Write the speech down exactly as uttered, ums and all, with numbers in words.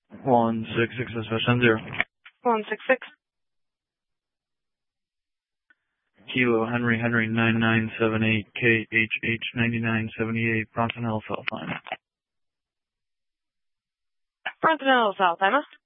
one six six dispatch ten zero. one six six. Kilo Henry Henry nine nine seven eight K H H ninety-nine seventy-eight Bronson Hill South Line. Bronson Hill South, Emma.